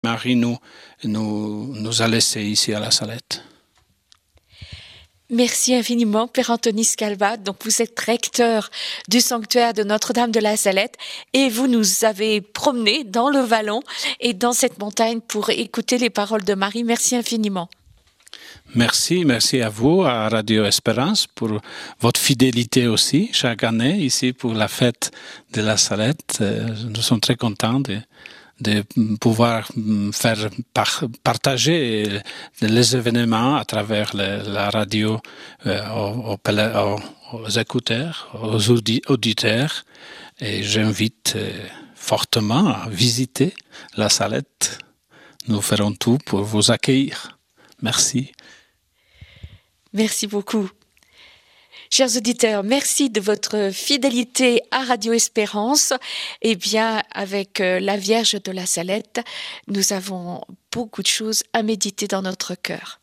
Marie nous a laissés ici à la Salette. Merci infiniment, Père Anthony Scalva. Donc, vous êtes recteur du sanctuaire de Notre-Dame de la Salette et vous nous avez promenés dans le vallon et dans cette montagne pour écouter les paroles de Marie. Merci infiniment. Merci à vous, à Radio Espérance, pour votre fidélité aussi, chaque année, ici pour la fête de la Salette. Nous sommes très contents de pouvoir partager les événements à travers la radio aux écouteurs, aux auditeurs. Et j'invite fortement à visiter la Salette. Nous ferons tout pour vous accueillir. Merci. Merci beaucoup. Chers auditeurs, merci de votre fidélité à Radio Espérance. Eh bien, avec la Vierge de la Salette, nous avons beaucoup de choses à méditer dans notre cœur.